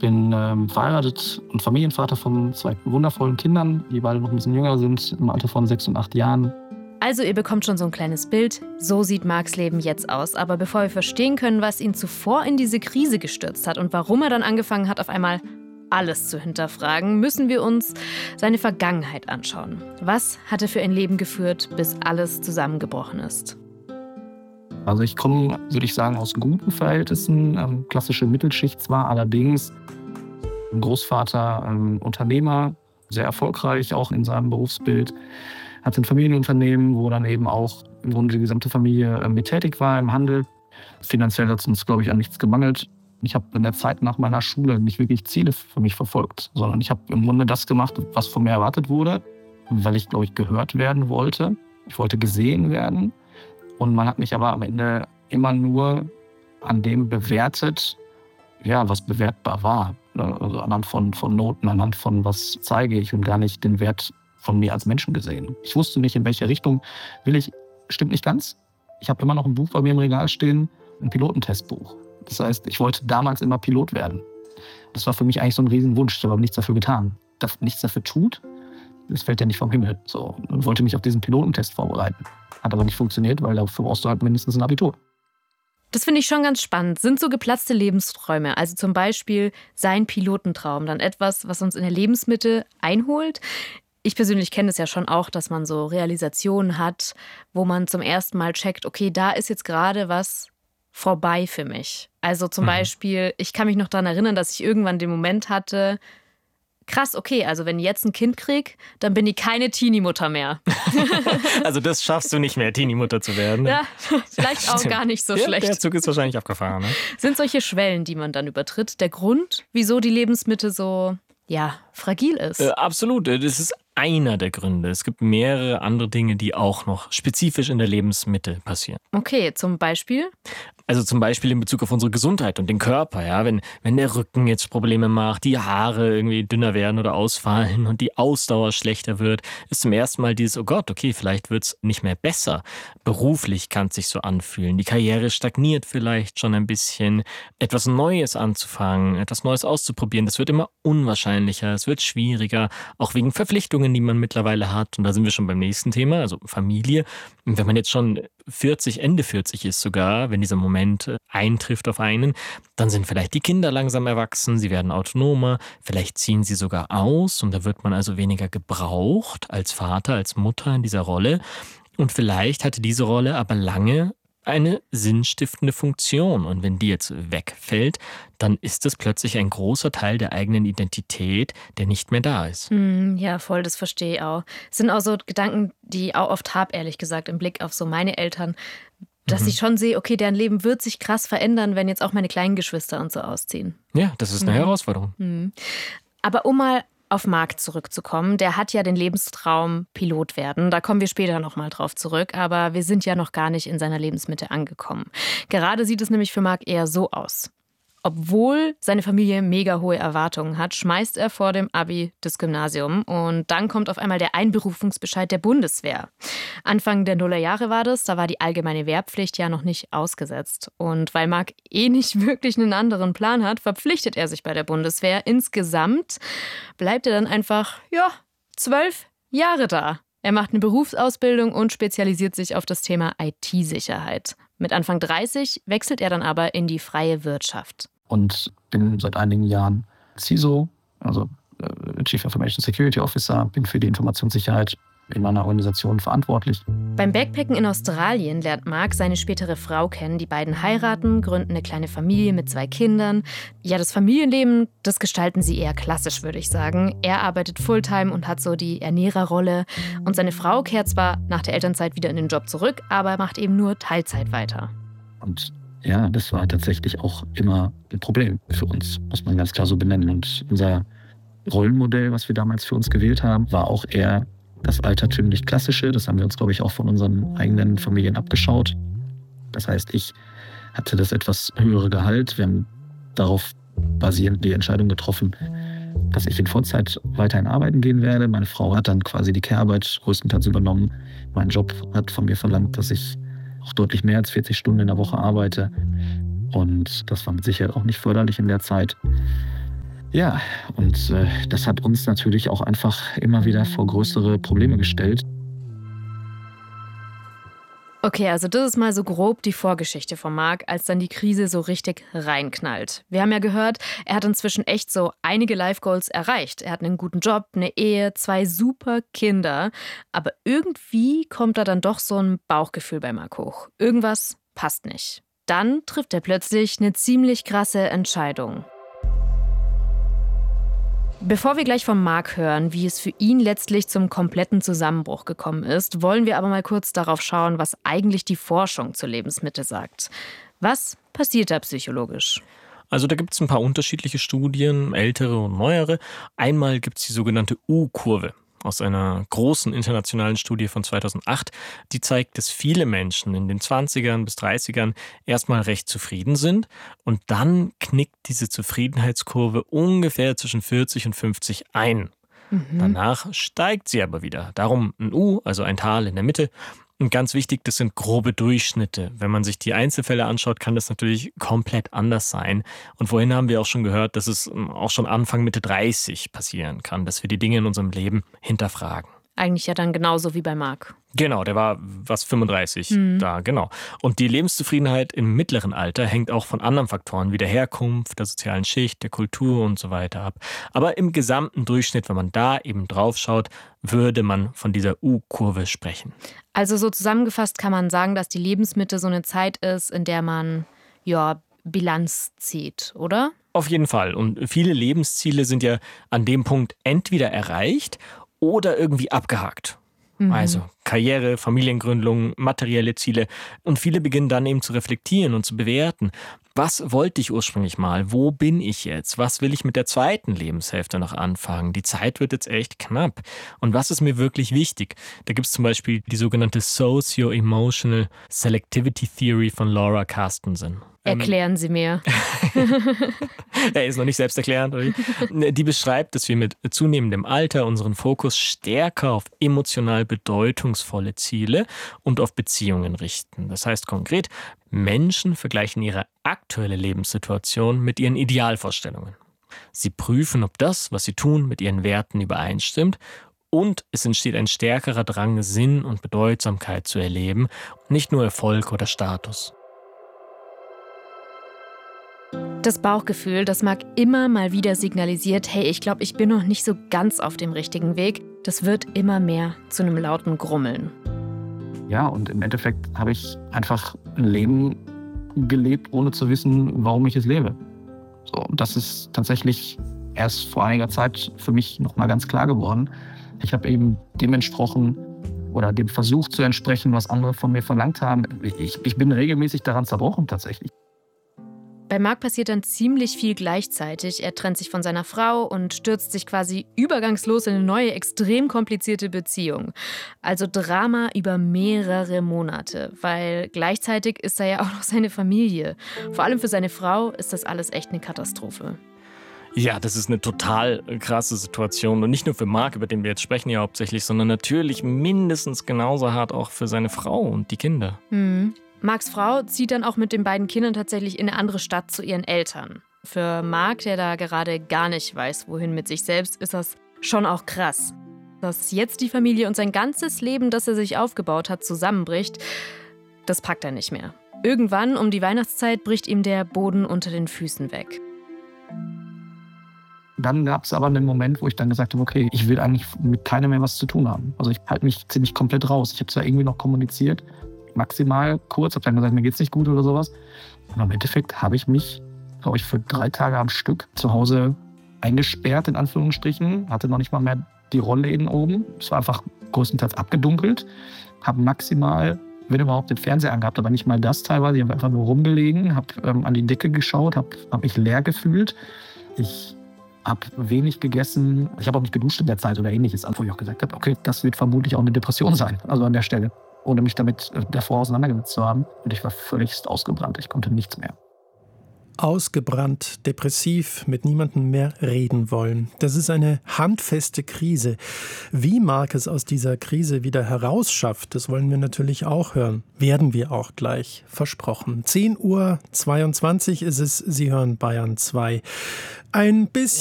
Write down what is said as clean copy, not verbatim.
bin verheiratet und Familienvater von 2 wundervollen Kindern, die beide noch ein bisschen jünger sind, im Alter von 6 und 8 Jahren. Also ihr bekommt schon so ein kleines Bild, so sieht Marks Leben jetzt aus. Aber bevor wir verstehen können, was ihn zuvor in diese Krise gestürzt hat und warum er dann angefangen hat, auf einmal alles zu hinterfragen, müssen wir uns seine Vergangenheit anschauen. Was hat er für ein Leben geführt, bis alles zusammengebrochen ist? Also ich komme, würde ich sagen, aus guten Verhältnissen, klassische Mittelschicht zwar, allerdings ein Großvater, Unternehmer, sehr erfolgreich auch in seinem Berufsbild, hatte ein Familienunternehmen, wo dann eben auch im Grunde die gesamte Familie mit tätig war im Handel. Finanziell hat es uns, glaube ich, an nichts gemangelt. Ich habe in der Zeit nach meiner Schule nicht wirklich Ziele für mich verfolgt, sondern ich habe im Grunde das gemacht, was von mir erwartet wurde, weil ich, glaube ich, gehört werden wollte. Ich wollte gesehen werden. Und man hat mich aber am Ende immer nur an dem bewertet, ja, was bewertbar war. Also anhand von Noten, anhand von was zeige ich und gar nicht den Wert von mir als Menschen gesehen. Ich wusste nicht, in welche Richtung will ich. Stimmt nicht ganz. Ich habe immer noch ein Buch bei mir im Regal stehen, ein Pilotentestbuch. Das heißt, ich wollte damals immer Pilot werden. Das war für mich eigentlich so ein Riesenwunsch. Ich habe aber nichts dafür getan. Nichts dafür tut, das fällt ja nicht vom Himmel. So, und wollte mich auf diesen Pilotentest vorbereiten. Hat aber nicht funktioniert, weil dafür brauchst du halt mindestens ein Abitur. Das finde ich schon ganz spannend. Sind so geplatzte Lebensträume, also zum Beispiel sein Pilotentraum, dann etwas, was uns in der Lebensmitte einholt? Ich persönlich kenne es ja schon auch, dass man so Realisationen hat, wo man zum ersten Mal checkt, okay, da ist jetzt gerade was vorbei für mich. Also zum Beispiel, ich kann mich noch daran erinnern, dass ich irgendwann den Moment hatte, krass, okay, also wenn ich jetzt ein Kind kriege, dann bin ich keine Teenie-Mutter mehr. Also das schaffst du nicht mehr, Teenie-Mutter zu werden. Ja, vielleicht auch gar nicht so schlecht. Der Zug ist wahrscheinlich abgefahren. Ne? Sind solche Schwellen, die man dann übertritt, der Grund, wieso die Lebensmitte so, ja, fragil ist? Absolut, das ist einer der Gründe. Es gibt mehrere andere Dinge, die auch noch spezifisch in der Lebensmitte passieren. Okay, zum Beispiel? Also zum Beispiel in Bezug auf unsere Gesundheit und den Körper. Ja? Wenn der Rücken jetzt Probleme macht, die Haare irgendwie dünner werden oder ausfallen und die Ausdauer schlechter wird, ist zum ersten Mal dieses, oh Gott, okay, vielleicht wird es nicht mehr besser. Beruflich kann es sich so anfühlen. Die Karriere stagniert vielleicht schon ein bisschen. Etwas Neues anzufangen, etwas Neues auszuprobieren, das wird immer unwahrscheinlicher, es wird schwieriger, auch wegen Verpflichtungen, die man mittlerweile hat. Und da sind wir schon beim nächsten Thema, also Familie. Und wenn man jetzt schon 40, Ende 40 ist sogar, wenn dieser Moment eintrifft auf einen, dann sind vielleicht die Kinder langsam erwachsen, sie werden autonomer, vielleicht ziehen sie sogar aus und da wird man also weniger gebraucht als Vater, als Mutter in dieser Rolle. Und vielleicht hatte diese Rolle aber lange eine sinnstiftende Funktion. Und wenn die jetzt wegfällt, dann ist es plötzlich ein großer Teil der eigenen Identität, der nicht mehr da ist. Ja, voll, das verstehe ich auch. Es sind auch so Gedanken, die ich auch oft habe, ehrlich gesagt, im Blick auf so meine Eltern, dass ich schon sehe, okay, deren Leben wird sich krass verändern, wenn jetzt auch meine kleinen Geschwister und so ausziehen. Ja, das ist eine Herausforderung. Aber um mal auf Marc zurückzukommen, der hat ja den Lebenstraum Pilot werden. Da kommen wir später nochmal drauf zurück, aber wir sind ja noch gar nicht in seiner Lebensmitte angekommen. Gerade sieht es nämlich für Marc eher so aus. Obwohl seine Familie mega hohe Erwartungen hat, schmeißt er vor dem Abi das Gymnasium und dann kommt auf einmal der Einberufungsbescheid der Bundeswehr. Anfang der Nullerjahre war das, da war die allgemeine Wehrpflicht ja noch nicht ausgesetzt. Und weil Marc nicht wirklich einen anderen Plan hat, verpflichtet er sich bei der Bundeswehr. Insgesamt bleibt er dann einfach, 12 Jahre da. Er macht eine Berufsausbildung und spezialisiert sich auf das Thema IT-Sicherheit. Mit Anfang 30 wechselt er dann aber in die freie Wirtschaft. Und bin seit einigen Jahren CISO, also Chief Information Security Officer, bin für die Informationssicherheit in meiner Organisation verantwortlich. Beim Backpacken in Australien lernt Marc seine spätere Frau kennen. Die beiden heiraten, gründen eine kleine Familie mit 2 Kindern. Ja, das Familienleben, das gestalten sie eher klassisch, würde ich sagen. Er arbeitet Fulltime und hat so die Ernährerrolle. Und seine Frau kehrt zwar nach der Elternzeit wieder in den Job zurück, aber macht eben nur Teilzeit weiter. Und ja, das war tatsächlich auch immer ein Problem für uns, muss man ganz klar so benennen. Und unser Rollenmodell, was wir damals für uns gewählt haben, war auch eher das altertümlich Klassische. Das haben wir uns, glaube ich, auch von unseren eigenen Familien abgeschaut. Das heißt, ich hatte das etwas höhere Gehalt. Wir haben darauf basierend die Entscheidung getroffen, dass ich in Vollzeit weiterhin arbeiten gehen werde. Meine Frau hat dann quasi die Care-Arbeit größtenteils übernommen. Mein Job hat von mir verlangt, dass ich auch deutlich mehr als 40 Stunden in der Woche arbeite. Und das war mit Sicherheit auch nicht förderlich in der Zeit. Ja, und das hat uns natürlich auch einfach immer wieder vor größere Probleme gestellt. Okay, also das ist mal so grob die Vorgeschichte von Marc, als dann die Krise so richtig reinknallt. Wir haben ja gehört, er hat inzwischen echt so einige Life-Goals erreicht. Er hat einen guten Job, eine Ehe, 2 super Kinder. Aber irgendwie kommt da dann doch so ein Bauchgefühl bei Marc hoch. Irgendwas passt nicht. Dann trifft er plötzlich eine ziemlich krasse Entscheidung. Bevor wir gleich von Marc hören, wie es für ihn letztlich zum kompletten Zusammenbruch gekommen ist, wollen wir aber mal kurz darauf schauen, was eigentlich die Forschung zur Lebensmitte sagt. Was passiert da psychologisch? Also da gibt es ein paar unterschiedliche Studien, ältere und neuere. Einmal gibt es die sogenannte U-Kurve aus einer großen internationalen Studie von 2008. Die zeigt, dass viele Menschen in den 20ern bis 30ern erstmal recht zufrieden sind und dann knickt diese Zufriedenheitskurve ungefähr zwischen 40 und 50 ein. Danach steigt sie aber wieder. Darum ein U, also ein Tal in der Mitte. Und ganz wichtig, das sind grobe Durchschnitte. Wenn man sich die Einzelfälle anschaut, kann das natürlich komplett anders sein. Und vorhin haben wir auch schon gehört, dass es auch schon Anfang Mitte 30 passieren kann, dass wir die Dinge in unserem Leben hinterfragen. Eigentlich ja dann genauso wie bei Marc. Genau, der war 35 da, genau. Und die Lebenszufriedenheit im mittleren Alter hängt auch von anderen Faktoren wie der Herkunft, der sozialen Schicht, der Kultur und so weiter ab. Aber im gesamten Durchschnitt, wenn man da eben drauf schaut, würde man von dieser U-Kurve sprechen. Also so zusammengefasst kann man sagen, dass die Lebensmitte so eine Zeit ist, in der man Bilanz zieht, oder? Auf jeden Fall. Und viele Lebensziele sind ja an dem Punkt entweder erreicht oder irgendwie abgehakt. Also Karriere, Familiengründung, materielle Ziele. Und viele beginnen dann eben zu reflektieren und zu bewerten. Was wollte ich ursprünglich mal? Wo bin ich jetzt? Was will ich mit der zweiten Lebenshälfte noch anfangen? Die Zeit wird jetzt echt knapp. Und was ist mir wirklich wichtig? Da gibt es zum Beispiel die sogenannte Socio-Emotional Selectivity Theory von Laura Carstensen. Erklären Sie mir. Er ist noch nicht selbsterklärend. Die beschreibt, dass wir mit zunehmendem Alter unseren Fokus stärker auf emotional bedeutungsvolle Ziele und auf Beziehungen richten. Das heißt konkret, Menschen vergleichen ihre aktuelle Lebenssituation mit ihren Idealvorstellungen. Sie prüfen, ob das, was sie tun, mit ihren Werten übereinstimmt. Und es entsteht ein stärkerer Drang, Sinn und Bedeutsamkeit zu erleben, nicht nur Erfolg oder Status. Das Bauchgefühl, das Marc immer mal wieder signalisiert, hey, ich glaube, ich bin noch nicht so ganz auf dem richtigen Weg, das wird immer mehr zu einem lauten Grummeln. Ja, und im Endeffekt habe ich einfach ein Leben gelebt, ohne zu wissen, warum ich es lebe. So, und das ist tatsächlich erst vor einiger Zeit für mich nochmal ganz klar geworden. Ich habe eben dem entsprochen oder dem Versuch zu entsprechen, was andere von mir verlangt haben. Ich bin regelmäßig daran zerbrochen tatsächlich. Bei Marc passiert dann ziemlich viel gleichzeitig. Er trennt sich von seiner Frau und stürzt sich quasi übergangslos in eine neue, extrem komplizierte Beziehung. Also Drama über mehrere Monate, weil gleichzeitig ist da ja auch noch seine Familie. Vor allem für seine Frau ist das alles echt eine Katastrophe. Ja, das ist eine total krasse Situation. Und nicht nur für Marc, über den wir jetzt sprechen ja hauptsächlich, sondern natürlich mindestens genauso hart auch für seine Frau und die Kinder. Marcs Frau zieht dann auch mit den beiden Kindern tatsächlich in eine andere Stadt zu ihren Eltern. Für Marc, der da gerade gar nicht weiß, wohin mit sich selbst, ist das schon auch krass. Dass jetzt die Familie und sein ganzes Leben, das er sich aufgebaut hat, zusammenbricht, das packt er nicht mehr. Irgendwann um die Weihnachtszeit bricht ihm der Boden unter den Füßen weg. Dann gab es aber einen Moment, wo ich dann gesagt habe, okay, ich will eigentlich mit keinem mehr was zu tun haben. Also ich halte mich ziemlich komplett raus. Ich habe zwar irgendwie noch kommuniziert, maximal kurz, habe dann gesagt, mir geht's nicht gut oder sowas. Aber im Endeffekt habe ich mich, glaube ich, für 3 Tage am Stück zu Hause eingesperrt, in Anführungsstrichen. Hatte noch nicht mal mehr die Rollläden oben. Es war einfach größtenteils abgedunkelt. Habe maximal, wenn überhaupt, den Fernseher angehabt, aber nicht mal das teilweise. Ich habe einfach nur rumgelegen, habe an die Decke geschaut, habe mich leer gefühlt. Ich habe wenig gegessen. Ich habe auch nicht geduscht in der Zeit oder ähnliches, wo ich auch gesagt habe, okay, das wird vermutlich auch eine Depression sein. Also an der Stelle. Ohne mich damit davor auseinandergesetzt zu haben. Und ich war völlig ausgebrannt. Ich konnte nichts mehr. Ausgebrannt, depressiv, mit niemandem mehr reden wollen. Das ist eine handfeste Krise. Wie Marc es aus dieser Krise wieder herausschafft, das wollen wir natürlich auch hören. Werden wir auch gleich, versprochen. 10:22 Uhr ist es, Sie hören Bayern 2. Ein bisschen